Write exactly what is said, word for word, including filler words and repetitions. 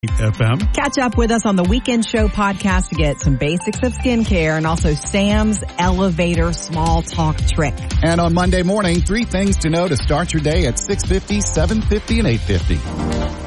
F M. Catch up with us on the Weekend Show podcast to get some basics of skincare and also Sam's elevator small talk trick. And on Monday morning, three things to know to start your day at six fifty, seven fifty, and eight fifty.